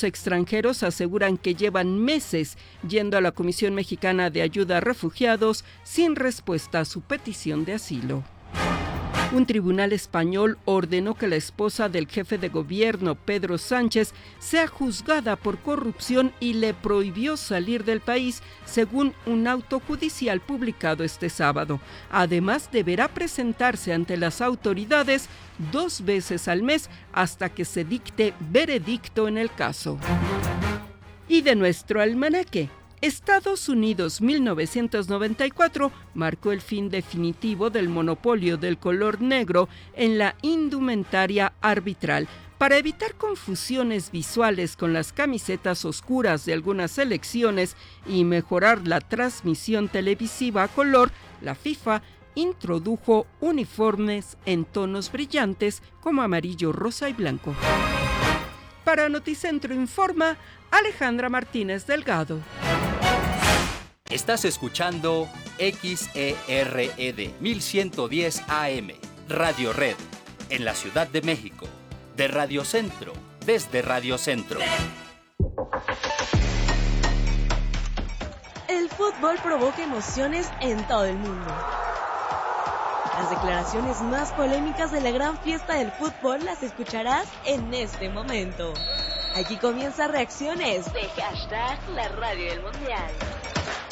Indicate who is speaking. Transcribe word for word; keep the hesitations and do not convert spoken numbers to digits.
Speaker 1: Los extranjeros aseguran que llevan meses yendo a la Comisión Mexicana de Ayuda a Refugiados sin respuesta a su petición de asilo. Un tribunal español ordenó que la esposa del jefe de gobierno, Pedro Sánchez, sea juzgada por corrupción y le prohibió salir del país, según un auto judicial publicado este sábado. Además, deberá presentarse ante las autoridades dos veces al mes hasta que se dicte veredicto en el caso. Y de nuestro almanaque. Estados Unidos mil novecientos noventa y cuatro marcó el fin definitivo del monopolio del color negro en la indumentaria arbitral. Para evitar confusiones visuales con las camisetas oscuras de algunas selecciones y mejorar la transmisión televisiva a color, la FIFA introdujo uniformes en tonos brillantes como amarillo, rosa y blanco. Para Noticentro Informa, Alejandra Martínez Delgado.
Speaker 2: Estás escuchando X E R E D mil ciento diez A M, Radio Red, en la Ciudad de México, de Radio Centro, desde Radio Centro.
Speaker 3: El fútbol provoca emociones en todo el mundo. Las declaraciones más polémicas de la gran fiesta del fútbol las escucharás en este momento. Aquí comienza Reacciones de hashtag La Radio del Mundial.